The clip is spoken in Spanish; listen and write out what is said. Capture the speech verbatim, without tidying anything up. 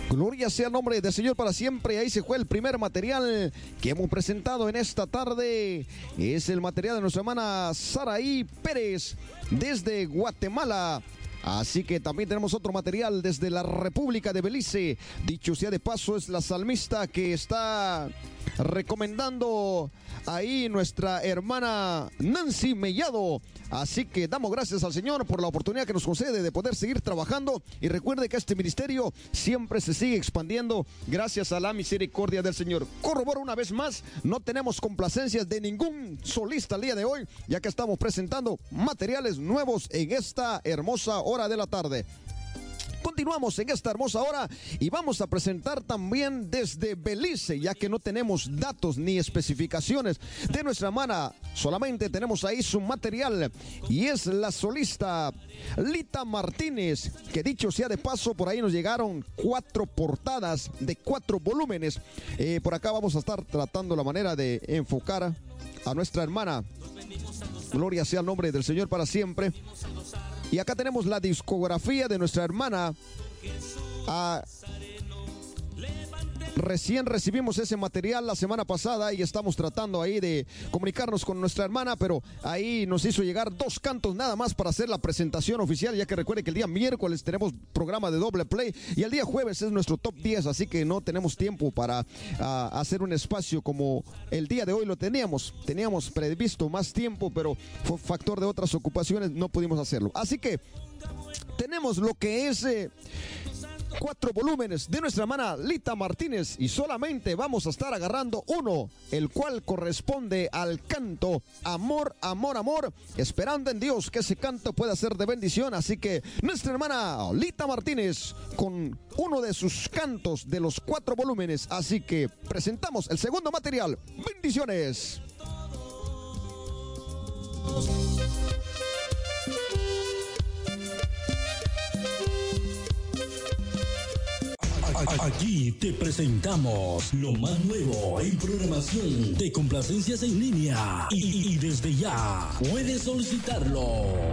Gloria sea el nombre del Señor para siempre. Ahí se fue el primer material que hemos presentado en esta tarde. Es el material de nuestra hermana Saraí Pérez desde Guatemala. Así que también tenemos otro material desde la República de Belice. Dicho sea de paso, es la salmista que está recomendando ahí nuestra hermana Nancy Mellado. Así que damos gracias al Señor por la oportunidad que nos concede de poder seguir trabajando. Y recuerde que este ministerio siempre se sigue expandiendo gracias a la misericordia del Señor. Corroboro una vez más, no tenemos complacencias de ningún solista el día de hoy, ya que estamos presentando materiales nuevos en esta hermosa hora de la tarde. Continuamos en esta hermosa hora y vamos a presentar también desde Belice, ya que no tenemos datos ni especificaciones de nuestra hermana, solamente tenemos ahí su material y es la solista Lita Martínez, que dicho sea de paso, por ahí nos llegaron cuatro portadas de cuatro volúmenes. Eh, por acá vamos a estar tratando la manera de enfocar a nuestra hermana. Gloria sea el nombre del Señor para siempre. Y acá tenemos la discografía de nuestra hermana. Ah, recién recibimos ese material la semana pasada y estamos tratando ahí de comunicarnos con nuestra hermana, pero ahí nos hizo llegar dos cantos nada más para hacer la presentación oficial, ya que recuerde que el día miércoles tenemos programa de doble play y el día jueves es nuestro top diez, así que no tenemos tiempo para uh, hacer un espacio como el día de hoy lo teníamos. Teníamos previsto más tiempo, pero por factor de otras ocupaciones no pudimos hacerlo. Así que tenemos lo que es... Eh, cuatro volúmenes de nuestra hermana Lita Martínez y solamente vamos a estar agarrando uno, el cual corresponde al canto Amor, Amor, Amor, esperando en Dios que ese canto pueda ser de bendición. Así que nuestra hermana Lita Martínez con uno de sus cantos de los cuatro volúmenes. Así que presentamos el segundo material. Bendiciones. Aquí te presentamos lo más nuevo en programación de complacencias en línea y, y desde ya puedes solicitarlo.